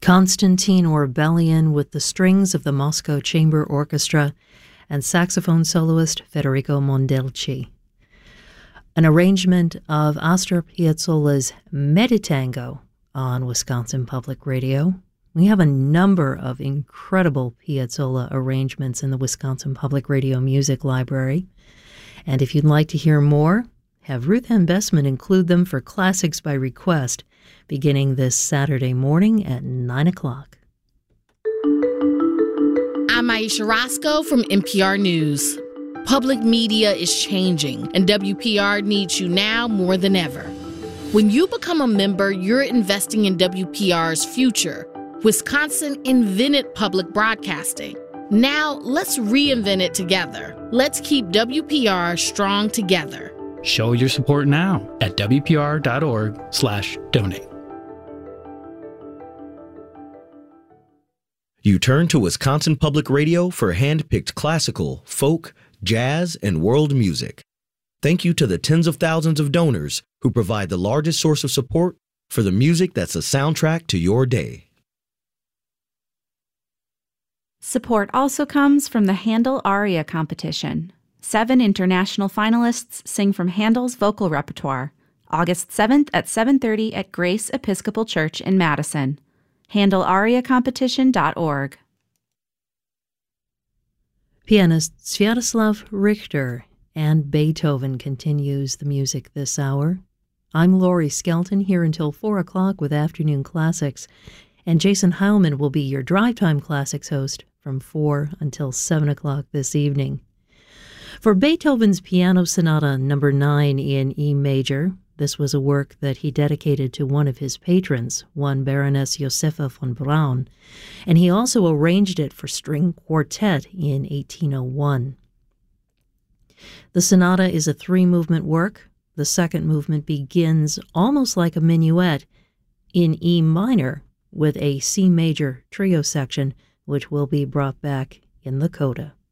Konstantin Orbelian with the strings of the Moscow Chamber Orchestra and saxophone soloist Federico Mondelci. An arrangement of Astor Piazzolla's Meditango on Wisconsin Public Radio. We have a number of incredible Piazzolla arrangements in the Wisconsin Public Radio Music Library. And if you'd like to hear more, have Ruth Ann Bessman include them for Classics by Request, beginning this Saturday morning at 9 o'clock. I'm Aisha Roscoe from NPR News. Public media is changing, and WPR needs you now more than ever. When you become a member, you're investing in WPR's future. Wisconsin invented public broadcasting. Now, let's reinvent it together. Let's keep WPR strong together. Show your support now at WPR.org/donate. You turn to Wisconsin Public Radio for hand-picked classical, folk, jazz, and world music. Thank you to the tens of thousands of donors who provide the largest source of support for the music that's a soundtrack to your day. Support also comes from the Handel Aria Competition. 7 international finalists sing from Handel's vocal repertoire, August 7th at 7:30 at Grace Episcopal Church in Madison. HandelAriaCompetition.org. Pianist Sviatoslav Richter and Beethoven continues the music this hour. I'm Laurie Skelton, here until 4 o'clock with Afternoon Classics, and Jason Heilman will be your Drive Time Classics host from 4 until 7 o'clock this evening. For Beethoven's Piano Sonata No. 9 in E major, this was a work that he dedicated to one of his patrons, one Baroness Josefa von Braun, and he also arranged it for string quartet in 1801. The sonata is a 3-movement work. The second movement begins almost like a minuet in E minor with a C major trio section, which will be brought back in the coda.